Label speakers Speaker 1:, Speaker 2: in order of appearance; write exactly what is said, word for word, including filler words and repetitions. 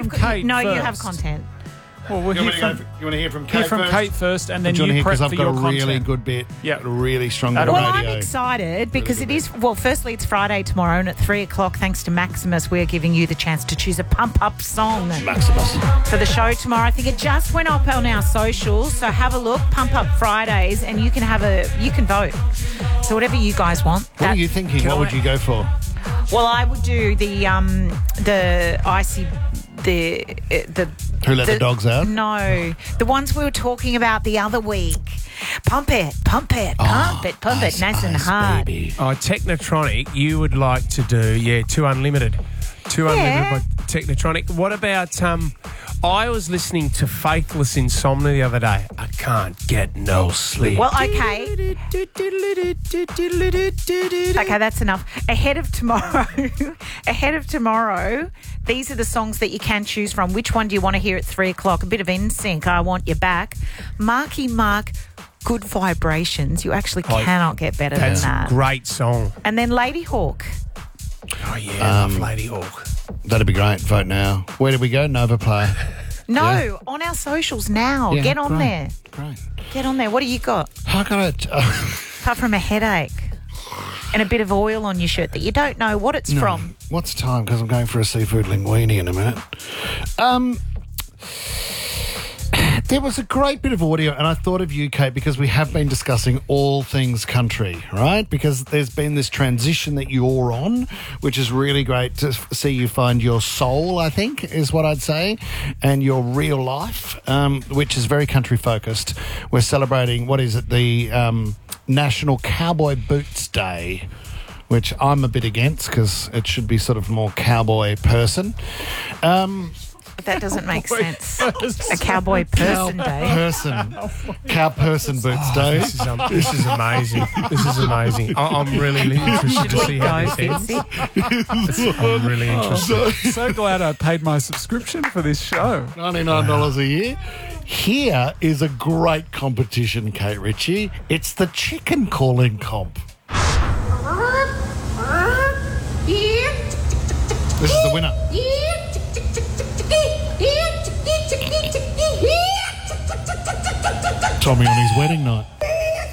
Speaker 1: from Kate
Speaker 2: No,
Speaker 1: first.
Speaker 2: you have content.
Speaker 1: Well, we'll
Speaker 3: You
Speaker 1: hear
Speaker 3: want, to
Speaker 1: from,
Speaker 3: go, you want to hear from Kate
Speaker 1: hear from
Speaker 3: first?
Speaker 1: Kate first, and then
Speaker 3: Do you want to
Speaker 1: you
Speaker 3: hear,
Speaker 1: prep
Speaker 3: because
Speaker 1: for
Speaker 3: I've got
Speaker 1: your
Speaker 3: a really
Speaker 1: content.
Speaker 3: good bit.
Speaker 1: Yeah.
Speaker 3: A really strong bit
Speaker 1: That'll
Speaker 3: of
Speaker 2: Well,
Speaker 3: radio.
Speaker 2: I'm excited because
Speaker 3: Really
Speaker 2: it is, well, firstly, it's Friday tomorrow, and at three o'clock, thanks to Maximus, we're giving you the chance to choose a pump-up song
Speaker 3: Maximus.
Speaker 2: for the show tomorrow. I think it just went up on our socials, so have a look, Pump Up Fridays, and you can have a, you can vote. So whatever you guys want.
Speaker 3: What
Speaker 2: that-
Speaker 3: are you thinking?
Speaker 1: Can
Speaker 3: What
Speaker 1: I-
Speaker 3: would you go for?
Speaker 2: Well, I would do the, um, the icy, the, uh, the...
Speaker 3: Who let the dogs out?
Speaker 2: No, the ones we were talking about the other week. Pump it, pump it, pump it, pump it, nice and hard.
Speaker 3: Baby.
Speaker 4: Oh, Technotronic, you would like to do, yeah, Two Unlimited. Two
Speaker 2: Yeah.
Speaker 4: Unlimited by Technotronic. What about, um, I was listening to Faithless Insomnia the other day. I can't get no sleep.
Speaker 2: Well, okay. Okay, that's enough. Ahead of tomorrow, ahead of tomorrow, these are the songs that you can choose from. Which one do you want to hear at three o'clock? A bit of N Sync, I Want You Back. Marky Mark, Good Vibrations. You actually
Speaker 4: Oh,
Speaker 2: cannot get better
Speaker 4: That's
Speaker 2: than
Speaker 4: a
Speaker 2: that.
Speaker 4: great song.
Speaker 2: And then Lady Hawk.
Speaker 4: Oh, yeah,
Speaker 3: Um,
Speaker 4: love Lady Hawk.
Speaker 3: That'd be great. Vote now. Where did we go? Nova Play.
Speaker 2: No,
Speaker 3: Yeah.
Speaker 2: on our socials now.
Speaker 3: Yeah,
Speaker 2: Get on
Speaker 3: great.
Speaker 2: there.
Speaker 3: Great.
Speaker 2: Get on there. What do you got?
Speaker 3: I got it.
Speaker 2: Apart from a headache and a bit of oil on your shirt that you don't know what it's from.
Speaker 3: What's the time? Because I'm going for a seafood linguine in a minute. Um, there was a great bit of audio, and I thought of you, Kate, because we have been discussing all things country, right? Because there's been this transition that you're on, which is really great to f- see you find your soul, I think, is what I'd say, and your real life, um, which is very country focused. We're celebrating, what is it, the um, National Cowboy Boots Day, which I'm a bit against because it should be sort of more cowboy person. Um,
Speaker 2: But that doesn't make sense. A cowboy person
Speaker 3: cow
Speaker 2: day.
Speaker 3: person, cow person boots day.
Speaker 4: This is, um, this is amazing. This is amazing. I, I'm really interested to see how
Speaker 2: Go,
Speaker 4: this ends.
Speaker 2: Fitzy.
Speaker 4: I'm really interested.
Speaker 1: So glad I paid my subscription for this show.
Speaker 3: ninety-nine dollars a year. Here is a great competition, Kate Ritchie. It's the chicken calling comp. This is the winner. Tommy on his wedding night.